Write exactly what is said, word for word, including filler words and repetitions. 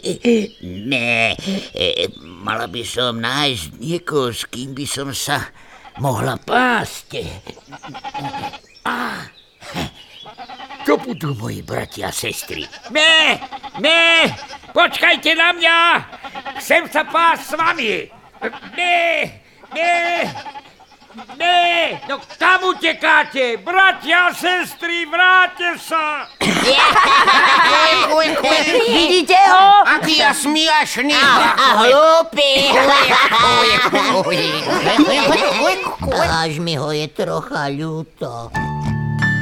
Ne, mala by som nájsť niekoho, s kým by som sa mohla pásť. Ah, to budú moji bratia a sestry. Ne, ne, počkajte na mňa, chcem sa pásť s vami. Ne, ne, ne, no kam utekáte? Bratia a sestry, vráťte sa. Vidíte ho? Aký ja smiašný. A hlúpy. Až mi ho je trocha ľúto.